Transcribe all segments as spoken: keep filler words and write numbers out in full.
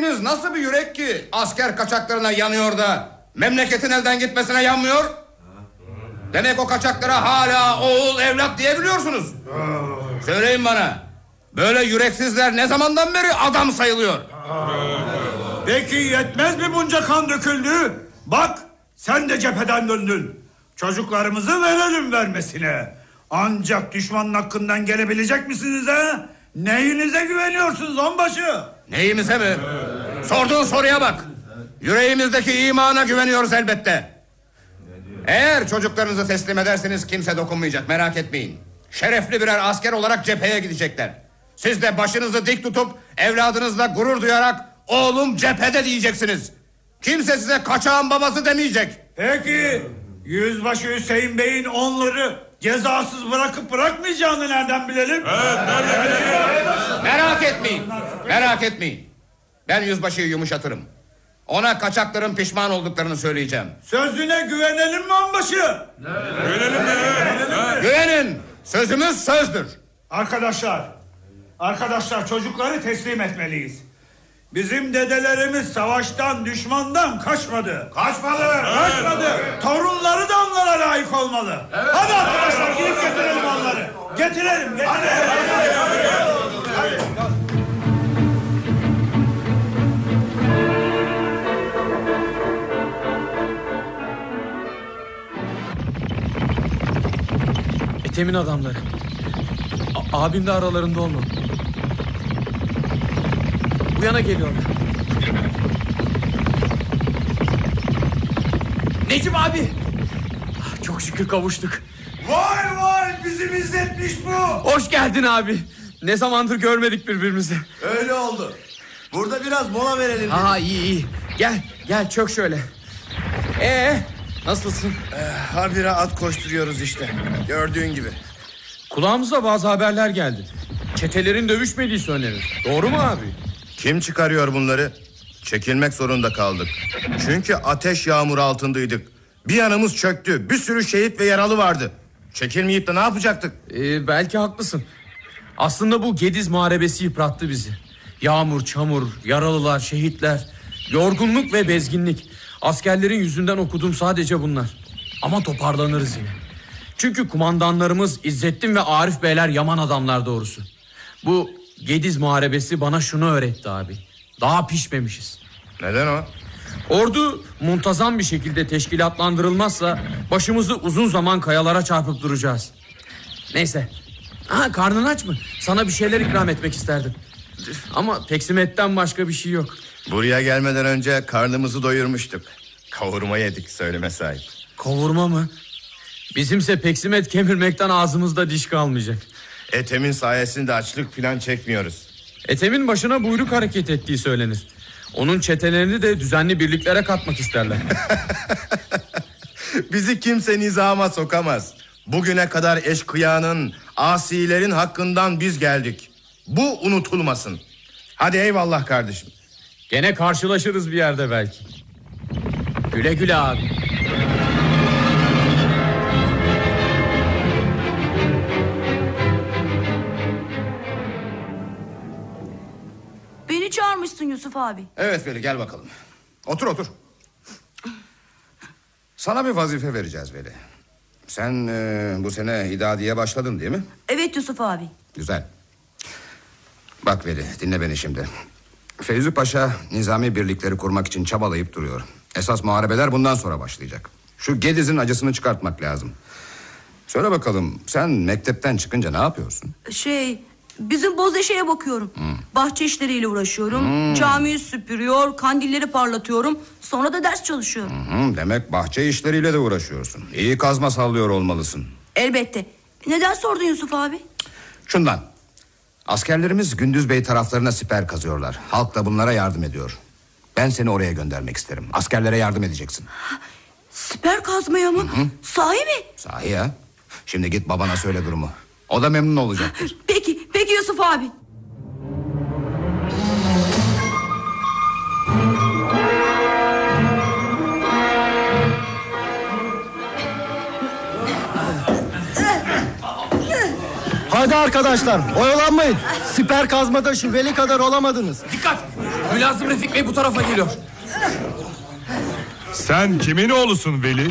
yüreğiniz nasıl bir yürek ki asker kaçaklarına yanıyor da memleketin elden gitmesine yanmıyor? Demek o kaçaklara hala oğul evlat diyebiliyorsunuz. Söyleyin bana, böyle yüreksizler ne zamandan beri adam sayılıyor? Peki yetmez mi bunca kan döküldü? Bak sen de cepheden döndün. Çocuklarımızı verelim vermesine. Ancak düşmanın hakkından gelebilecek misiniz ha? Neyinize güveniyorsunuz onbaşı? Neyimize mi? Sorduğun soruya bak. Yüreğimizdeki imana güveniyoruz elbette. Eğer çocuklarınızı teslim ederseniz kimse dokunmayacak, merak etmeyin. Şerefli birer asker olarak cepheye gidecekler. Siz de başınızı dik tutup evladınızla gurur duyarak oğlum cephede diyeceksiniz. Kimse size kaçağın babası demeyecek. Peki Yüzbaşı Hüseyin Bey'in onları cezasız bırakıp bırakmayacağını nereden bilelim? Evet, nereden bilelim? Merak etmeyin. Merak etmeyin. Ben yüzbaşıyı yumuşatırım. Ona kaçakların pişman olduklarını söyleyeceğim. Sözüne güvenelim mi onbaşı? Güvenelim mi? Güvenin. Sözümüz sözdür. Arkadaşlar, arkadaşlar çocukları teslim etmeliyiz. Bizim dedelerimiz savaştan, düşmandan kaçmadı. Kaçmadı. Kaçmadı. Evet. Torunları da onlara layık olmalı. Evet. Hadi arkadaşlar gidip getirelim onları. Getirelim, getirelim. Hadi. Hadi. Hadi. Hadi. Hadi. Ethem'in adamları. A- abim de aralarında olmalı. Bu yana geliyorlar. Necip abi. Çok şükür kavuştuk. Vay vay, bizim İzzet'miş bu. Hoş geldin abi. Ne zamandır görmedik birbirimizi. Öyle oldu. Burada biraz mola verelim. Ha iyi iyi. Gel gel çök şöyle. Ee nasılsın? Ee, habire at koşturuyoruz işte. Gördüğün gibi. Kulağımıza bazı haberler geldi. Çetelerin dövüşmediği söylenir. Doğru mu abi? Kim çıkarıyor bunları? Çekilmek zorunda kaldık. Çünkü ateş yağmuru altındaydık. Bir yanımız çöktü. Bir sürü şehit ve yaralı vardı. Çekilmeyip de ne yapacaktık? Ee, belki haklısın. Aslında bu Gediz Muharebesi yıprattı bizi. Yağmur, çamur, yaralılar, şehitler, yorgunluk ve bezginlik. Askerlerin yüzünden okuduğum sadece bunlar. Ama toparlanırız yine. Çünkü kumandanlarımız İzzettin ve Arif Beyler yaman adamlar doğrusu. Bu Gediz Muharebesi bana şunu öğretti abi. Daha pişmemişiz. Neden o? Ordu muntazam bir şekilde teşkilatlandırılmazsa başımızı uzun zaman kayalara çarpıp duracağız. Neyse. Ha, karnın aç mı? Sana bir şeyler ikram etmek isterdim. Ama peksimetten başka bir şey yok. Buraya gelmeden önce karnımızı doyurmuştuk. Kavurma yedik, söyleme sahip. Kavurma mı? Bizimse peksimet kemirmekten ağzımızda diş kalmayacak. Ethem'in sayesinde açlık falan çekmiyoruz. Ethem'in başına buyruk hareket ettiği söylenir. Onun çetelerini de düzenli birliklere katmak isterler. Bizi kimse nizama sokamaz. Bugüne kadar eşkıyanın, asilerin hakkından biz geldik. Bu unutulmasın. Hadi eyvallah kardeşim. Gene karşılaşırız bir yerde belki. Güle güle abi. Beni çağırmışsın Yusuf abi. Evet Veli, gel bakalım. Otur otur. Sana bir vazife vereceğiz Veli. Sen e, bu sene idadiye başladın değil mi? Evet Yusuf abi. Güzel. Bak Veli, dinle beni şimdi. Feyzi Paşa nizami birlikleri kurmak için çabalayıp duruyor. Esas muharebeler bundan sonra başlayacak. Şu Gediz'in acısını çıkartmak lazım. Söyle bakalım, sen mektepten çıkınca ne yapıyorsun? Şey, bizim Bozeşe'ye bakıyorum. Hmm. Bahçe işleriyle uğraşıyorum. Hmm. Camiyi süpürüyor, kandilleri parlatıyorum. Sonra da ders çalışıyorum. Hmm, demek bahçe işleriyle de uğraşıyorsun. İyi kazma sallıyor olmalısın. Elbette. Neden sordun Yusuf abi? Şundan. Askerlerimiz Gündüz Bey taraflarına siper kazıyorlar. Halk da bunlara yardım ediyor. Ben seni oraya göndermek isterim. Askerlere yardım edeceksin. Siper kazmaya mı? Hı hı. Sahi mi? Sahi ya. Şimdi git babana söyle durumu. O da memnun olacaktır. Peki, peki Yusuf abi. Hadi arkadaşlar, oyalanmayın. Siper kazmada şu Veli kadar olamadınız. Dikkat! Mülazım Refik Bey bu tarafa geliyor. Sen kimin oğlusun Veli?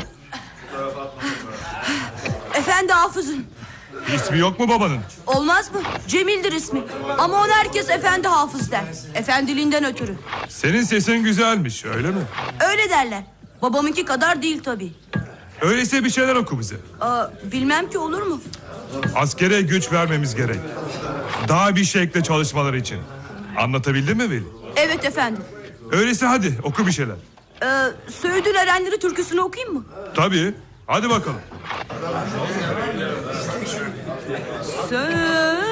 Efendi Hafız'ın. İsmi yok mu babanın? Olmaz mı? Cemil'dir ismi. Ama onu herkes Efendi Hafız der. Efendiliğinden ötürü. Senin sesin güzelmiş, öyle mi? Öyle derler. Babamınki kadar değil tabii. Öyleyse bir şeyler oku bize. Aa, bilmem ki olur mu? Askere güç vermemiz gerek. Daha bir şekilde çalışmaları için. Anlatabildim mi Veli? Evet efendim. Öyleyse hadi oku bir şeyler. Ee, Söğüdül Erenleri türküsünü okuyayım mı? Tabii. Hadi bakalım. Söğüdül